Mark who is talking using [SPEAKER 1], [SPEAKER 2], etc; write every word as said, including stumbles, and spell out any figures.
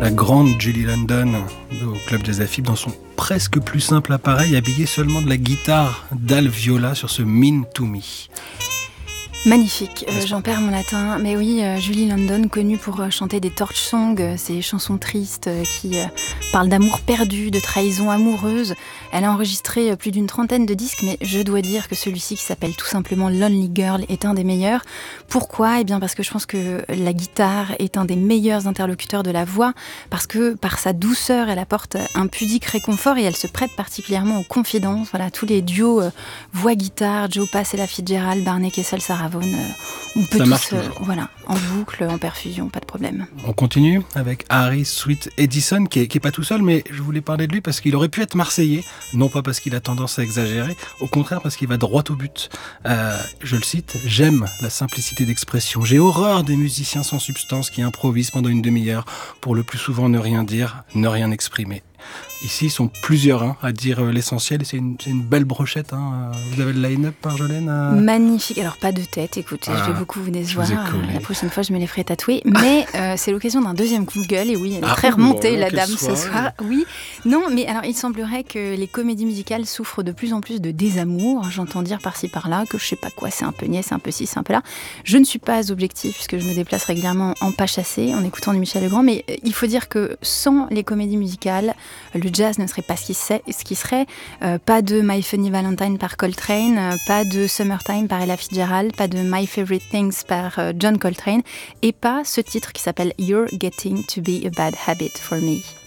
[SPEAKER 1] la grande Julie London au Club Jazz Afib dans son presque plus simple appareil, habillé seulement de la guitare d'Al Viola sur ce Mean to Me.
[SPEAKER 2] Magnifique, euh, j'en perds mon latin. Mais oui, euh, Julie London, connue pour euh, chanter des torch songs, euh, ces chansons tristes euh, qui euh, parlent d'amour perdu, de trahison amoureuse. Elle a enregistré euh, plus d'une trentaine de disques, mais je dois dire que celui-ci, qui s'appelle tout simplement Lonely Girl, est un des meilleurs. Pourquoi ? Eh bien parce que je pense que la guitare est un des meilleurs interlocuteurs de la voix, parce que par sa douceur, elle apporte un pudique réconfort et elle se prête particulièrement aux confidences. Voilà, tous les duos euh, voix-guitare, Joe Pass et la Fitzgerald, Barney Kessel, Sarah Vaughan, euh, on peut
[SPEAKER 1] ça
[SPEAKER 2] tous,
[SPEAKER 1] marche
[SPEAKER 2] euh,
[SPEAKER 1] toujours.
[SPEAKER 2] voilà, en boucle, en perfusion, pas de problème.
[SPEAKER 1] On continue avec Harry Sweet Edison, qui est, qui est pas tout seul, mais je voulais parler de lui parce qu'il aurait pu être marseillais, non pas parce qu'il a tendance à exagérer, au contraire parce qu'il va droit au but. Euh, je le cite, « J'aime la simplicité d'expression. J'ai horreur des musiciens sans substance qui improvisent pendant une demi-heure pour le plus souvent ne rien dire, ne rien exprimer. » Ici, ils sont plusieurs hein, à dire euh, l'essentiel et c'est une, c'est une belle brochette. Hein. Vous avez le line-up, Marjolaine euh...
[SPEAKER 2] Magnifique. Alors, pas de tête, écoutez,
[SPEAKER 1] ah,
[SPEAKER 2] je vais beaucoup vous décevoir.
[SPEAKER 1] vous ai
[SPEAKER 2] La prochaine fois, je me les ferai tatouer. Mais euh, c'est l'occasion d'un deuxième coup de gueule. Et oui, elle est
[SPEAKER 1] ah,
[SPEAKER 2] très remontée,
[SPEAKER 1] bon,
[SPEAKER 2] la dame,
[SPEAKER 1] soir,
[SPEAKER 2] ce soir. Oui. Non, mais alors, il semblerait que les comédies musicales souffrent de plus en plus de désamour. J'entends dire par-ci, par-là que je sais pas quoi, c'est un peu niais, c'est un peu ci, c'est un peu là. Je ne suis pas objective puisque je me déplace régulièrement en pas chassé, en écoutant du Michel Legrand. Mais il faut dire que sans les comédies musicales, le jazz ne serait pas ce qui, sait, ce qui serait. Euh, pas de My Funny Valentine par Coltrane, euh, pas de Summertime par Ella Fitzgerald, pas de My Favorite Things par euh, John Coltrane, et pas ce titre qui s'appelle You're Getting to Be a Bad Habit for Me.